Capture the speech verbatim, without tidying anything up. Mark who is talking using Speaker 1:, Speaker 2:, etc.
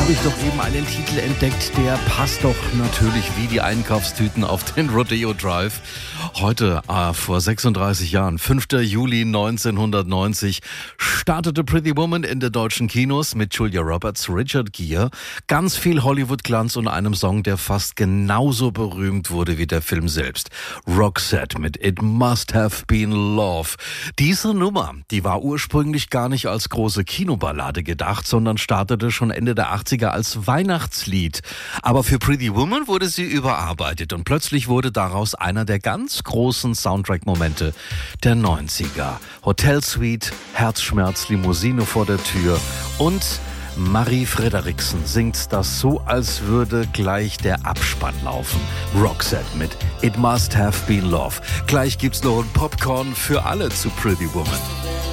Speaker 1: habe ich doch eben einen Titel entdeckt, der passt doch natürlich wie die Einkaufstüten auf den Rodeo Drive. Heute, äh, vor sechsunddreißig Jahren, fünfter Juli neunzehnhundertneunzig, startete Pretty Woman in den deutschen Kinos mit Julia Roberts, Richard Gere, ganz viel Hollywood-Glanz und einem Song, der fast genauso berühmt wurde wie der Film selbst. Roxette mit It Must Have Been Love. Diese Nummer, die war ursprünglich gar nicht als große Kinoballade gedacht, sondern startete schon Ende der achtziger als Weihnachtslied. Aber für Pretty Woman wurde sie überarbeitet und plötzlich wurde daraus einer der ganz großen Soundtrack-Momente der neunziger. Hotelsuite, Herzschmerz, Limousine vor der Tür und Marie Frederiksen singt das so, als würde gleich der Abspann laufen. Roxette mit It Must Have Been Love. Gleich gibt's noch ein Popcorn für alle zu Pretty Woman.